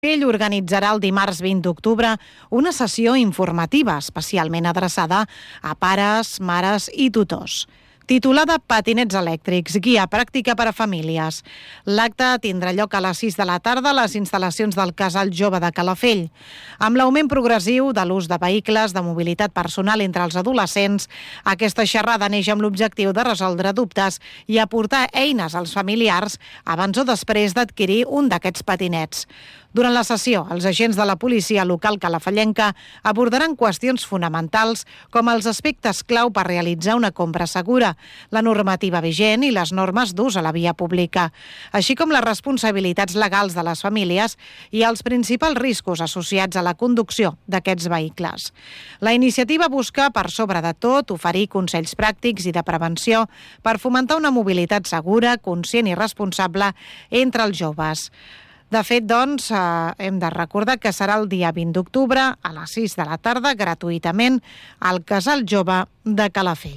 Ell organitzarà el dimarts 20 d'octubre una sessió informativa especialment adreçada a pares, mares i tutors. Titulada Patinets elèctrics, guia pràctica per a famílies. L'acte tindrà lloc a les 6 de la tarda a les instal·lacions del Casal Jove de Calafell. Amb l'augment progressiu de l'ús de vehicles de mobilitat personal entre els adolescents, aquesta xerrada neix amb l'objectiu de resoldre dubtes i aportar eines als familiars abans o després d'adquirir un d'aquests patinets. Durant la sessió, els agents de la policia local calafellenca abordaran qüestions fonamentals com els aspectes clau per realitzar una compra segura, la normativa vigent i les normes d'ús a la via pública, així com les responsabilitats legals de les famílies i els principals riscos associats a la conducció d'aquests vehicles. La iniciativa busca, per sobre de tot, oferir consells pràctics i de prevenció per fomentar una mobilitat segura, conscient i responsable entre els joves. De fet, doncs, hem de recordar que serà el dia 20 d'octubre a les 6 de la tarda, gratuïtament, al Casal Jove de Calafell.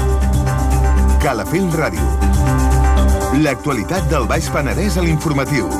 Calafell Ràdio. L'actualitat del Baix Penedès a l'informatiu.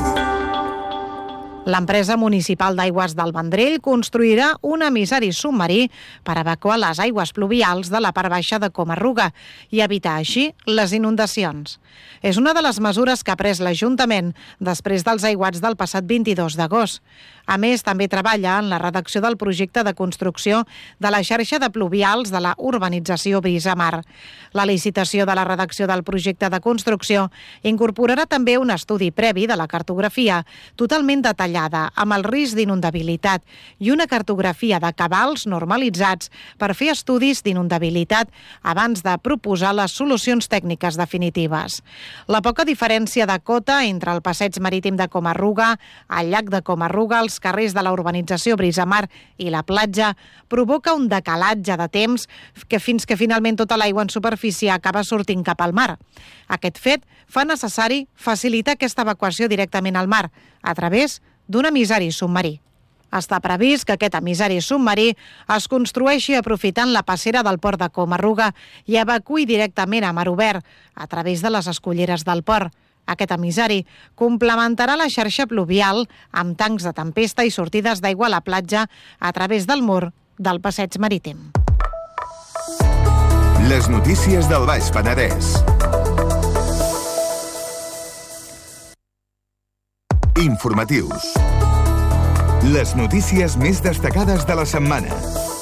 L'empresa municipal d'aigües del Vendrell construirà un emissari submarí per evacuar les aigües pluvials de la part baixa de Coma-ruga i evitar així les inundacions. És una de les mesures que ha pres l'Ajuntament després dels aiguats del passat 22 d'agost. A més, també treballa en la redacció del projecte de construcció de la xarxa de pluvials de la urbanització Brisamar. La licitació de la redacció del projecte de construcció incorporarà també un estudi previ de la cartografia totalment detallada amb el risc d'inundabilitat i una cartografia de cabals normalitzats per fer estudis d'inundabilitat abans de proposar les solucions tècniques definitives. La poca diferència de cota entre el passeig marítim de Coma-ruga, el llac de Coma-ruga, els carrers de la urbanització Brisamar i la platja provoca un decalatge de temps fins que finalment tota l'aigua en superfície acaba sortint cap al mar. Aquest fet fa necessari facilitar aquesta evacuació directament al mar a través d'un emissari submarí. Està previst que aquest emissari submarí es construeixi aprofitant la passera del port de Coma-ruga i evacuï directament a mar obert a través de les esculleres del port. Aquest emissari complementarà la xarxa pluvial amb tancs de tempesta i sortides d'aigua a la platja a través del mur del passeig marítim. Les notícies del Baix Penedès. Informatius. Les notícies més destacades de la setmana.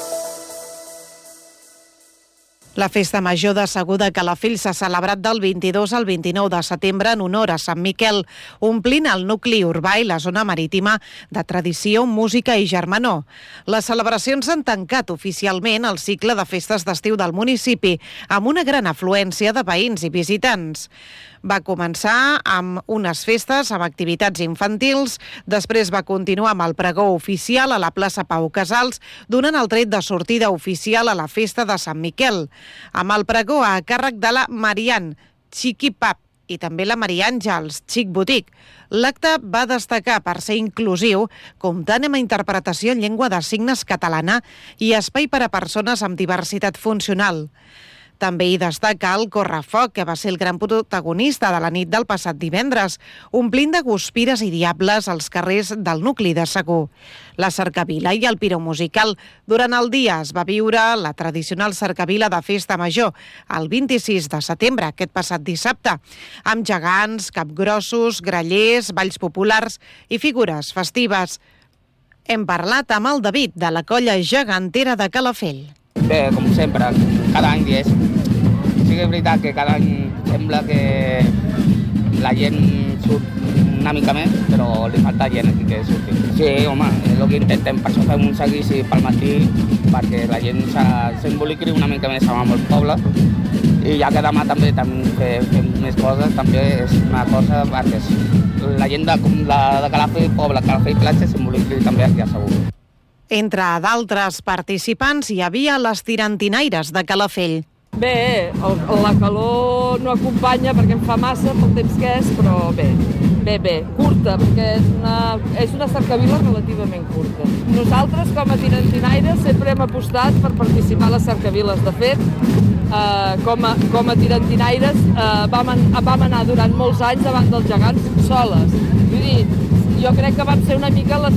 La Festa Major de Segur de Calafell s'ha celebrat del 22 al 29 de setembre en honor a Sant Miquel, omplint el nucli urbà i la zona marítima de tradició, música i germanor. Les celebracions han tancat oficialment el cicle de festes d'estiu del municipi, amb una gran afluència de veïns i visitants. Va començar amb unes festes amb activitats infantils, després va continuar amb el pregó oficial a la plaça Pau Casals, donant el tret de sortida oficial a la festa de Sant Miquel, amb el pregó a càrrec de la Marian Chiqui Pub i també la Maria Àngels Xic Boutique. L'acte va destacar per ser inclusiu, comptant amb interpretació en llengua de signes catalana i espai per a persones amb diversitat funcional. També hi destaca el Correfoc, que va ser el gran protagonista de la nit del passat divendres, omplint de guspires i diables els carrers del nucli de Segur. La cercavila i el piró musical. Durant el dia es va viure la tradicional cercavila de Festa Major, el 26 de setembre, aquest passat dissabte, amb gegants, capgrossos, grallers, balls populars i figures festives. Hem parlat amb el David, de la colla gegantera de Calafell. Bé, com sempre, cada any dies. Sí que és veritat que cada any sembla que la gent surt una mica més, però li falta gent aquí que surti. Sí, home, és el que intentem, per això fem un seguici pel matí, perquè la gent s'involucri una mica més amb el poble, i ja que demà també fem més coses, també és una cosa perquè la gent de Calafell, poble, Calafell Platja, s'involucri també aquí a Segur. Entre d'altres participants hi havia les tirantinaires de Calafell. Bé, la calor no acompanya perquè em fa massa pel temps que és, però bé, curta, perquè és una cercavila relativament curta. Nosaltres, com a tirantinaires, sempre hem apostat per participar a les cercaviles. De fet, com a tirantinaires vam anar durant molts anys davant dels gegants soles. Vull dir, jo crec que van ser una mica les